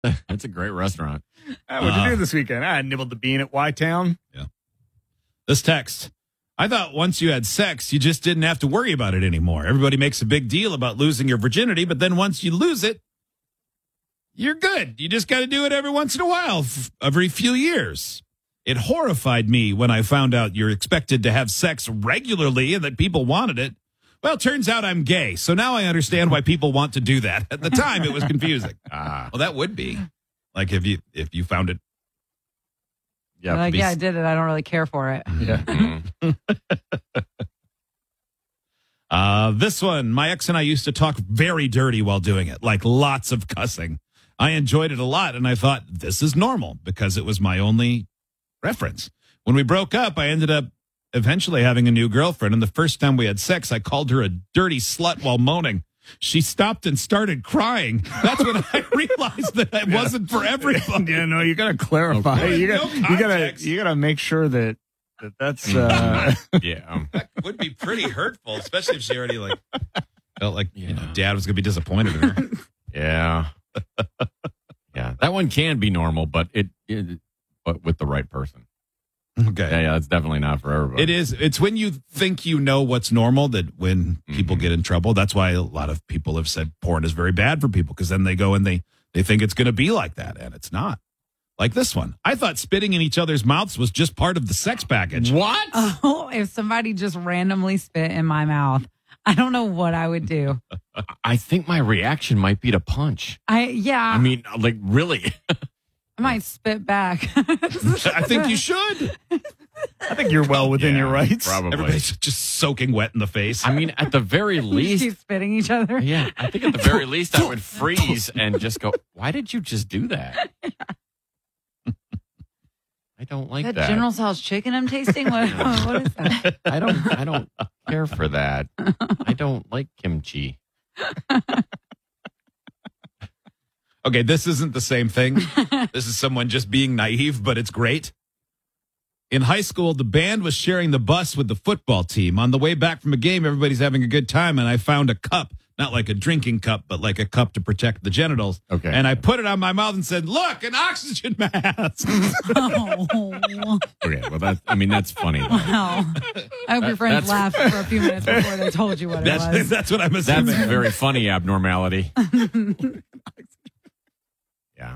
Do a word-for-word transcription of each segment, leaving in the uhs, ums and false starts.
That's a great restaurant. Ah, what'd you do this weekend? I nibbled the bean at Y-Town. Yeah. This text. I thought once you had sex, you just didn't have to worry about it anymore. Everybody makes a big deal about losing your virginity, but then once you lose it, you're good. You just got to do it every once in a while, f- every few years. It horrified me when I found out you're expected to have sex regularly and that people wanted it. Well, turns out I'm gay, so now I understand why people want to do that. At the time, it was confusing. Ah, well, that would be like if you if you found it. Yeah, like, yeah, I did it. I don't really care for it. Yeah. uh, this one, my ex and I used to talk very dirty while doing it, like lots of cussing. I enjoyed it a lot, and I thought this is normal because it was my only reference. When we broke up, I ended up eventually having a new girlfriend, and the first time we had sex, I called her a dirty slut while moaning. She stopped and started crying. That's when I realized that it Yeah. wasn't for everybody. Yeah, no, you got to clarify. Okay. You No got you got to context. you got to make sure that, that that's uh Yeah. Um, That would be pretty hurtful, especially if she already like felt like you know Yeah. dad was gonna be disappointed in her. yeah. Yeah. That one can be normal, but it, it but with the right person. Okay. Yeah, yeah, that's definitely not for everybody. It is. It's when you think you know what's normal that when people Mhm. get in trouble. That's why a lot of people have said porn is very bad for people because then they go and they, they think it's going to be like that, and it's not. Like this one. I thought spitting in each other's mouths was just part of the sex package. What? Oh, if somebody just randomly spit in my mouth, I don't know what I would do. I think my reaction might be to punch. I yeah, I mean, like, really? I might spit back. I think you should. I think you're well within Yeah, your rights. Probably. Everybody's just soaking wet in the face. I mean, at the very We least, keep spitting each other. yeah, I think at the very least I would freeze and just go, why did you just do that? I don't like that that. General Tso's chicken I'm tasting. What, what is that? I don't I don't care for that. I don't like kimchi. Okay, this isn't the same thing. This is someone just being naive, but it's great. In high school, the band was sharing the bus with the football team. On the way back from a game, everybody's having a good time, and I found a cup, not like a drinking cup, but like a cup to protect the genitals. Okay. And I put it on my mouth and said, look, an oxygen mask. Oh, Okay, well that I mean that's funny. though. wow. I hope your friends that's- laughed for a few minutes before they told you what it That's, was. that's what I'm That's assuming. a very funny abnormality. Yeah.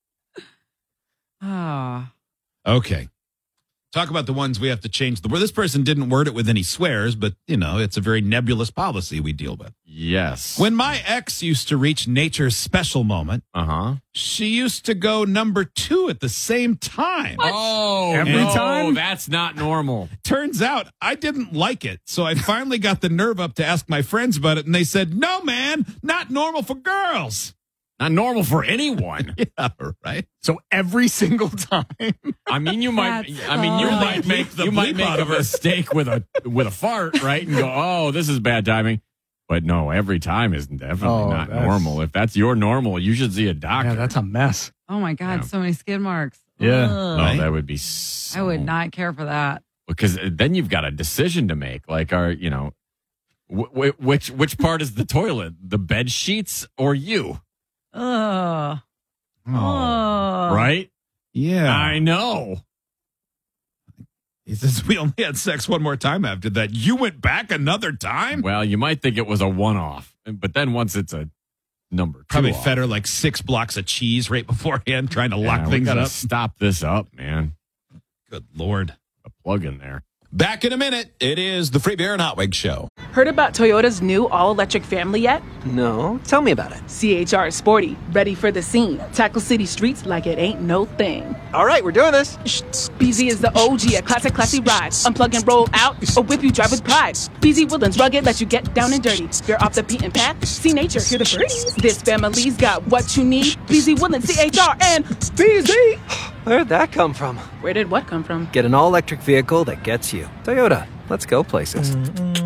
Oh. Okay. Talk about the ones we have to change the word. This person didn't word it with any swears, but, you know, it's a very nebulous policy we deal with. Yes. When my ex used to reach nature's special moment, uh-huh. she used to go number two at the same time. Oh, Every no, time? that's not normal. Turns out I didn't like it. So I finally got the nerve up to ask my friends about it. And they said, no, man, not normal for girls. Not normal for anyone. Yeah, right. So every single time. I mean, you might. That's I mean, you so- might make the you might bleep make out a of it. mistake with a with a fart, right? And go, oh, this is bad timing. But no, every time is definitely Oh, not that's- normal. If that's your normal, you should see a doctor. Yeah, that's a mess. Oh my God, Yeah. so many skid marks. Yeah. Ugh. Oh, Right? that would be. So, I would not care for that. because then you've got a decision to make. Like, are you know, wh- wh- which which part is the toilet? The bed sheets or you? Ugh. Oh, Ugh. Right? yeah. I know. He says, we only had sex one more time after that. You went back another time? Well, you might think it was a one-off, but then once it's a number two, Probably off, fed her like six blocks of cheese right beforehand, trying to yeah, lock we things gotta up. Stop this up, man. Good Lord. A plug in there. Back in a minute. It is the Free Beer and Hot Wig Show. Heard about Toyota's new all-electric family yet? No, tell me about it. C H R is sporty, ready for the scene. Tackle city streets like it ain't no thing. All right, we're doing this. B Z is the O G, a classic, classy ride. Unplug and roll out, or whip you drive with pride. B Z Woodlands rugged, let you get down and dirty. You're off the beaten path, see nature, hear the birdies. This family's got what you need. B Z Woodlands, C H R, and B Z. Where'd that come from? Where did what come from? Get an all-electric vehicle that gets you. Toyota, let's go places.